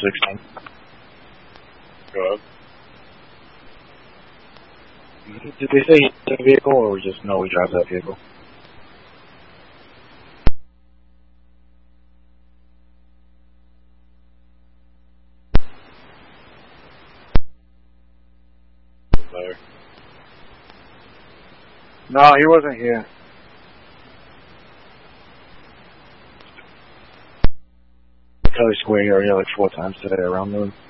16. Go Did they say he's in a vehicle, or we just know he drives that vehicle? there. No, he wasn't here. Kelly Square area like 4 times today around noon.